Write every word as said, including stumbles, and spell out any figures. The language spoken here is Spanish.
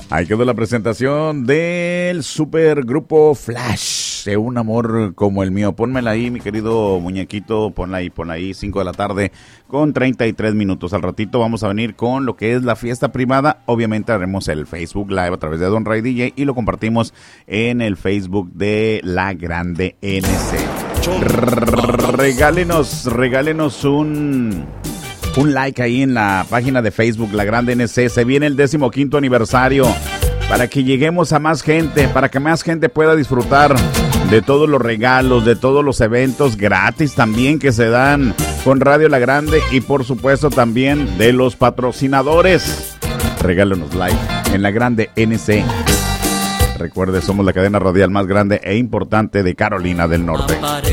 Ahí quedó la presentación del supergrupo Flash, de Un Amor Como el Mío. Pónmela ahí, mi querido muñequito, ponla ahí, ponla ahí, cinco de la tarde con treinta y tres minutos. Al ratito vamos a venir con lo que es la fiesta privada. Obviamente haremos el Facebook Live a través de Don Ray D J y lo compartimos en el Facebook de La Grande N C. Regálenos, regálenos un... un like ahí en la página de Facebook, La Grande N C. Se viene el decimoquinto aniversario para que lleguemos a más gente, para que más gente pueda disfrutar de todos los regalos, de todos los eventos gratis también que se dan con Radio La Grande y por supuesto también de los patrocinadores. Regálenos like en La Grande N C. Recuerde, somos la cadena radial más grande e importante de Carolina del Norte.